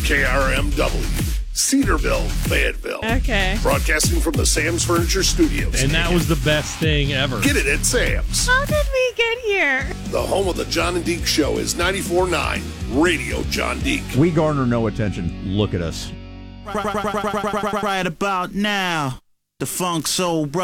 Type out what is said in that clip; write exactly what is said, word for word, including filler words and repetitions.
K R M W, Cedarville, Fayetteville. Okay. Broadcasting from the Sam's Furniture Studios. And that was the best thing ever. Get it at Sam's. How did we get here? The home of the John and Deke Show is ninety-four point nine Radio John Deke. We garner no attention. Look at us. Right about now, the Funk Soul Brothers.